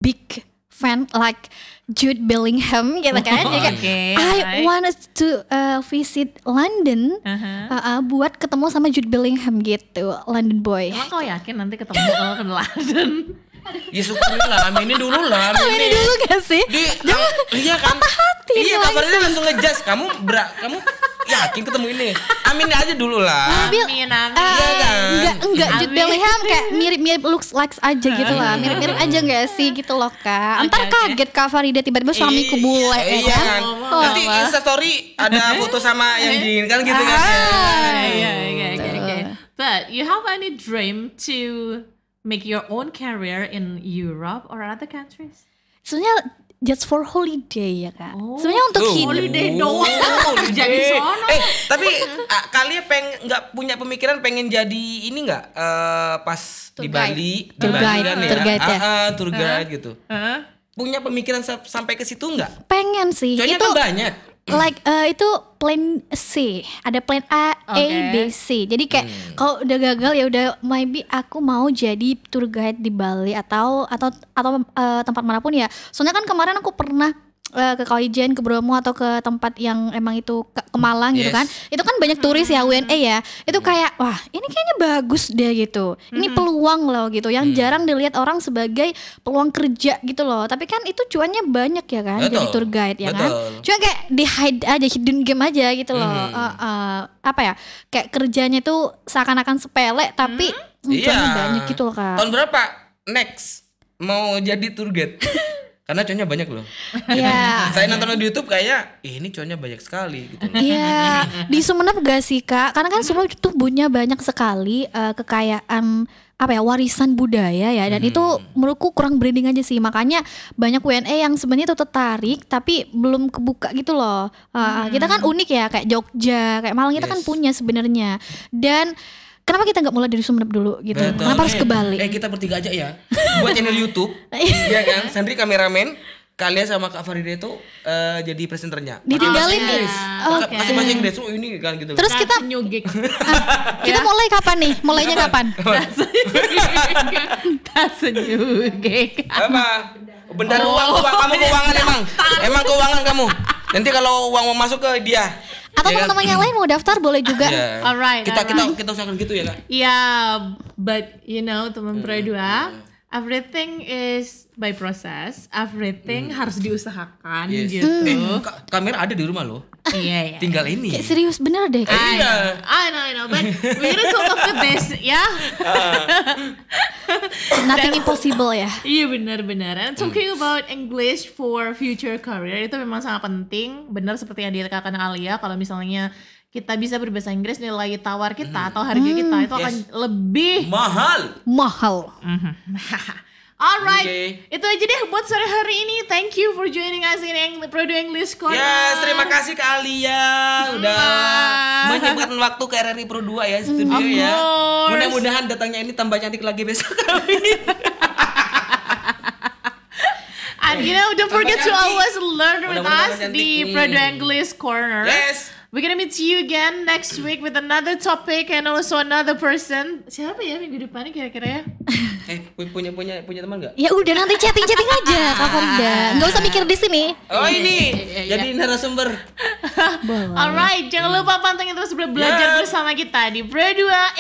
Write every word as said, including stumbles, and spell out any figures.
big fan like Jude Bellingham gitu kan. Oh, Jadi kayak, okay, I alright. wanted to uh, visit London Uh-huh. uh, uh, buat ketemu sama Jude Bellingham gitu, London boy. Emang kau yakin nanti ketemu oh, ke London? Ya syukurin lah, aminin dulu lah. Oh, ini dulu gak sih? Di, am- iya kan? hati Iya, langsung. kabarnya langsung ngejudge. Kamu berak, kamu yakin ketemu ini? Aminin aja dulu lah. Bil- Amin, Ah, amin. Iya kan? enggak enggak Jude Amin. Bellingham kayak mirip-mirip looks like aja gitu lah, mirip-mirip aja nggak sih gitu loh kak. Oke, Ntar oke. kaget Kak Farida tiba-tiba suamiku bule ya Iya kan. kan? Oh, Nanti apa? Instastory ada foto sama yang diinginkan gitu kan. Ah. Yeah, okay, okay, okay. But you have any dream to make your own career in Europe or other countries? Sebenarnya just for holiday ya kak. Oh. Sebenarnya untuk Tuh. hidup. Holiday doang. holiday. Jadi sono. Eh, tapi ah, kalian pengen nggak punya pemikiran pengen jadi ini nggak eh, pas Tour di guide. Bali, di Tour Bali guide, kan tour guide ya. Ah, ah, tour guide gitu. Huh? Punya pemikiran sa- sampai ke situ nggak? Pengen sih. Soalnya itu kan banyak. like eh, itu plan C, ada plan A, A, Okay. B, C. Jadi kayak Hmm. kalau udah gagal ya udah maybe aku mau jadi tour guide di Bali atau atau atau eh, tempat manapun ya. Soalnya kan kemarin aku pernah eh, ke Kawijen, ke Bromo atau ke tempat yang emang itu ke, ke Malang gitu Yes. kan. Itu kan banyak turis ya U N E ya. Itu kayak wah, ini kayaknya bagus deh gitu. Ini peluang loh gitu yang jarang dilihat orang sebagai peluang kerja gitu loh. Tapi kan itu cuannya banyak ya kan jadi Betul. tour guide ya kan. Betul. Cuma kayak di hide aja, hidden game aja gitu loh. Mhm. Eh, eh, apa ya? Kayak kerjanya itu seakan-akan sepele tapi cuannya banyak gitu loh kak. Tahun berapa? Next mau jadi tour guide. Karena cuannya banyak loh. Iya. Saya nonton di YouTube kayaknya, ih, ini cuannya banyak sekali gitu. loh. Iya, di Sumeneb gak sih kak? Karena kan Sumeneb itu punya banyak sekali eh, kekayaan apa ya warisan budaya ya, dan itu menurutku kurang branding aja sih. Makanya banyak W N E yang sebenarnya tuh tertarik tapi belum kebuka gitu loh. Eh, Kita kan unik ya, kayak Jogja, kayak Malang kita kan Yes. punya sebenarnya. Dan kenapa kita nggak mulai dari Sumeneb dulu gitu? Betul. Kenapa harus Eh, ke Bali? Eh kita bertiga aja ya. Buat channel YouTube. Iya kan? Sandri kameramen. Kalian sama Kak Farida itu eh, jadi presenternya. Ditinggalin Pakai bahasa nih. Inggris. Oke. Pakai pakai bahasa Inggris. Oh ini kan gitu. Terus kita That's a new gig. ah, kita mulai kapan nih? Mulainya kapan? That's a new gig. Apa? Benar Oh. uang, uang kamu keuangan emang. Emang keuangan kamu. Nanti kalau uang mau masuk ke dia. Atau Ya kan? teman-teman yang lain mau daftar boleh juga. Iya. Alright, Kita kita alright. kita usahakan gitu ya Kak. Yeah, but you know teman berdua, everything is by process. Everything harus diusahakan Yes. gitu. Eh, ka- kamera ada di rumah loh. Iya, iya. Tinggal ini. Kayak serius bener deh. Eh, I iya. know, I know, I know, but we need to look at this, ya. Nothing impossible ya. Iya benar-benar. And talking about English for future career itu memang sangat penting. Benar seperti yang dikatakan Alia, kalau misalnya kita bisa berbahasa Inggris, nilai tawar kita atau harga kita itu akan Yes. lebih. Mahal. Mahal. Alright, Oke. itu aja deh buat sore hari ini. Thank you for joining us in Eng- Prodo English Corner. Yes, terima kasih Kak Alia udah Hmm. menyempatkan waktu ke R R I Pro dua ya studio Of ya. course. Mudah-mudahan datangnya ini tambah cantik lagi besok. And you know, don't forget to cantik. always learn with Mudah-mudahan us cantik. di Hmm. Prodo English Corner. Yes. We're gonna meet you again next week with another topic and also another person. Siapa ya minggu depannya kira-kira ya? Eh, pu- punya punya punya teman nggak? Ya udah nanti chatting-chatting aja Kak Farida. Nggak usah mikir di sini. Oh ini, iya, iya. jadi narasumber. Boleh. Alright, jangan lupa pantengin terus belajar Yeah. bersama kita di Pro dua